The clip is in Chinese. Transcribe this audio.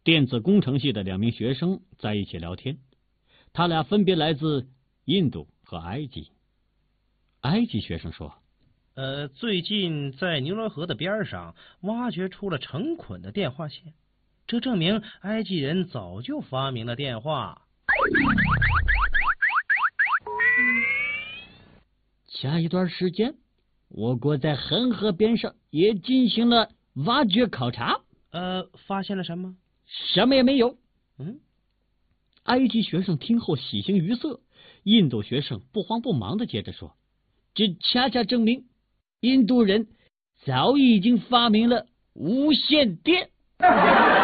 电子工程系的2名学生在一起聊天，他俩分别来自印度和埃及。埃及学生说： 最近在尼罗河的边上挖掘出了成捆的电话线，这证明埃及人早就发明了电话。 前一段时间，我国在恒河边上也进行了挖掘考察， 发现了什么？ 什么也没有。 埃及学生听后喜形于色，印度学生不慌不忙地接着说： 这恰恰证明印度人早已经发明了无线电。